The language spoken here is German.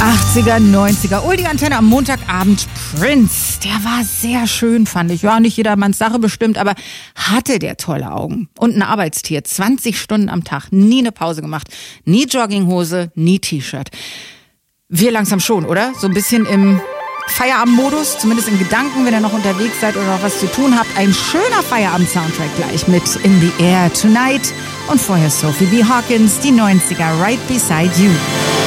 80er, 90er, die Antenne am Montagabend. Prince, der war sehr schön, fand ich. Ja, nicht jedermanns Sache bestimmt, aber hatte der tolle Augen. Und ein Arbeitstier, 20 Stunden am Tag, nie eine Pause gemacht, nie Jogginghose, nie T-Shirt. Wir langsam schon, oder? So ein bisschen im Feierabendmodus, zumindest in Gedanken, wenn ihr noch unterwegs seid oder noch was zu tun habt. Ein schöner Feierabend-Soundtrack gleich mit In the Air Tonight und vorher Sophie B. Hawkins, die 90er, Right Beside You.